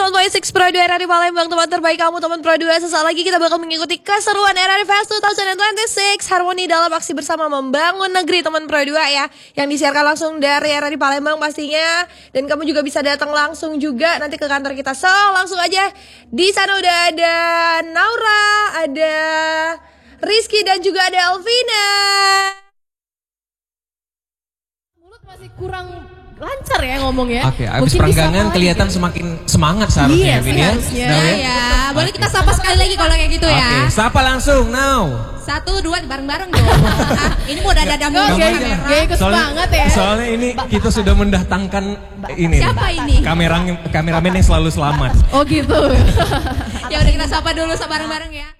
91.6 Pro 2 RRI Palembang, teman terbaik kamu, teman Pro 2. Sesaat lagi kita bakal mengikuti keseruan RRI Fest 2026 Harmoni dalam aksi bersama membangun negeri, teman Pro 2 ya, yang disiarkan langsung dari RRI Palembang pastinya. Dan kamu juga bisa datang langsung juga nanti ke kantor kita. So, langsung aja. Di sana udah ada Naura, ada Rizky dan juga ada Elvina. Mulut masih kurang lancar ya ngomongnya. Oke, abis perenggangan kelihatan semakin semangat seharusnya. Iya, Ya, boleh kita sapa sekali lagi kalau kayak gitu ya. Oke, sapa langsung now. 1, 2, bareng-bareng dong. Ini mau dada-dada mulu kamera. Gak ikut semangat ya. Soalnya ini kita sudah mendatangkan ini. Siapa ini? Kameramen yang selalu selamat. Oh gitu. Ya udah kita sapa dulu bareng-bareng ya.